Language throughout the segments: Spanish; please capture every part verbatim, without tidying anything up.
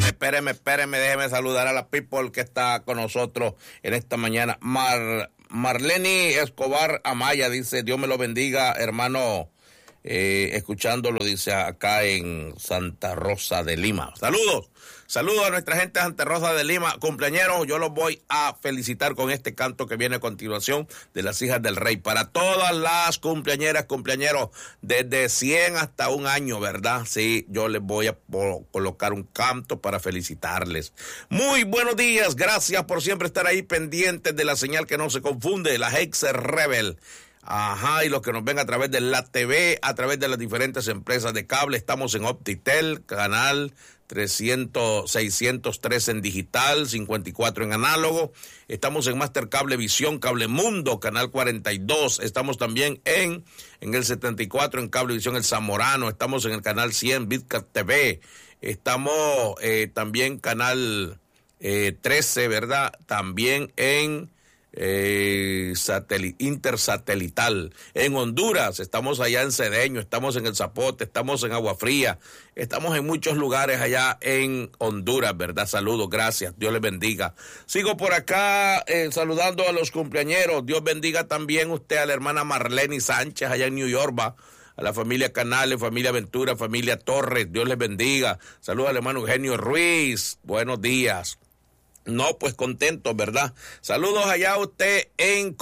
Espéreme, espéreme, déjeme saludar a la people que está con nosotros en esta mañana. Mar, Marleni Escobar Amaya dice, Dios me lo bendiga, hermano, eh, escuchándolo, dice acá en Santa Rosa de Lima. Saludos, saludos a nuestra gente de Santa Rosa de Lima. Cumpleañeros, yo los voy a felicitar con este canto que viene a continuación de las hijas del rey. Para todas las cumpleañeras, cumpleañeros, desde cien hasta un año, ¿verdad? Sí, yo les voy a colocar un canto para felicitarles. Muy buenos días, gracias por siempre estar ahí pendientes de la señal que no se confunde, la Hex Rebel. Ajá, y los que nos ven a través de la T V, a través de las diferentes empresas de cable, estamos en Optitel, canal trescientos, seiscientos tres en digital, cincuenta y cuatro en análogo, estamos en Master Cable Visión, Cable Mundo, canal cuarenta y dos, estamos también en, en el setenta y cuatro en Cablevisión El Zamorano, estamos en el canal cien, Bitcat T V, estamos eh, también canal eh, trece, ¿verdad? También en Eh, satel- intersatelital en Honduras, estamos allá en Cedeño, estamos en El Zapote, estamos en Agua Fría, estamos en muchos lugares allá en Honduras, ¿verdad? Saludos, gracias, Dios les bendiga. Sigo por acá eh, saludando a los cumpleañeros. Dios bendiga también usted a la hermana Marleni Sánchez allá en New York, va, a la familia Canales, familia Ventura, familia Torres, Dios les bendiga. Saludos al hermano Eugenio Ruiz, buenos días. No, pues contento, ¿verdad? Saludos allá a usted en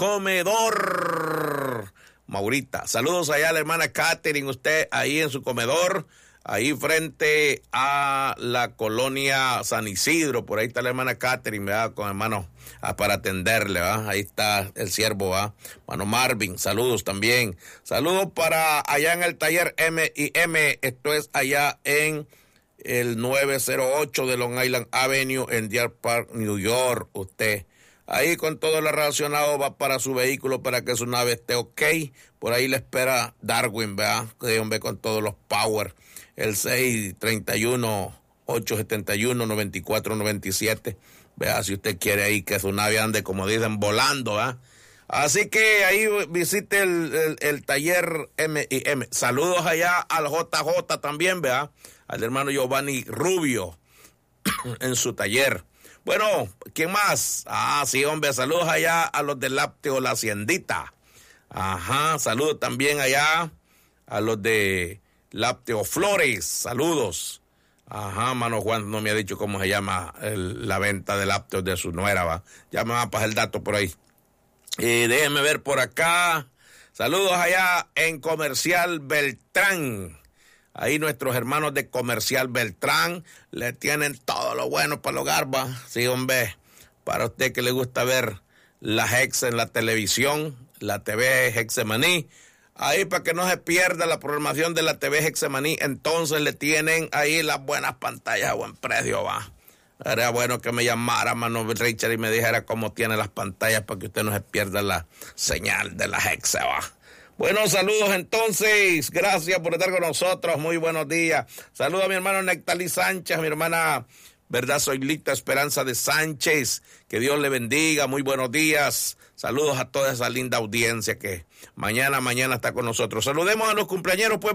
comedor, Maurita. Saludos allá a la hermana Catherine, usted ahí en su comedor, ahí frente a la colonia San Isidro. Por ahí está la hermana Catherine, ¿verdad? Con hermano ah, para atenderle, ¿verdad? Ahí está el siervo, ¿verdad? Hermano Marvin, saludos también. Saludos para allá en el taller M y M, esto es allá en el nueve cero ocho de Long Island Avenue en Deer Park, New York. Usted ahí con todo lo relacionado va para su vehículo para que su nave esté ok. Por ahí le espera Darwin, ¿verdad? Que hombre con todos los power. El seis treinta y uno, ocho setenta y uno, noventa y cuatro noventa y siete. Vea si usted quiere ahí que su nave ande, como dicen, volando, ¿verdad? Así que ahí visite el, el, el taller M y M. Saludos allá al J J también, ¿verdad? Al hermano Giovanni Rubio en su taller. Bueno, ¿quién más? Ah, sí, hombre, saludos allá a los del Lácteo La Haciendita. Ajá, saludos también allá a los de Lácteo Flores, saludos. Ajá, mano Juan no me ha dicho cómo se llama el, la venta de lácteos de su nuera, va. Ya me va a pasar el dato por ahí. Y déjenme ver por acá. Saludos allá en Comercial Beltrán. Ahí nuestros hermanos de Comercial Beltrán le tienen todo lo bueno para el hogar, va. Sí, hombre, para usted que le gusta ver la Hex en la televisión, la T V Hexemaní, ahí para que no se pierda la programación de la T V Hexemaní, entonces le tienen ahí las buenas pantallas a buen precio, va. Era bueno que me llamara mano Richard y me dijera cómo tiene las pantallas para que usted no se pierda la señal de la Hex, va. Bueno, saludos entonces, gracias por estar con nosotros, muy buenos días. Saludos a mi hermano Nectalí Sánchez, a mi hermana, ¿verdad? Soy Lita Esperanza de Sánchez, que Dios le bendiga, muy buenos días. Saludos a toda esa linda audiencia que mañana, mañana está con nosotros. Saludemos a los cumpleañeros, pues.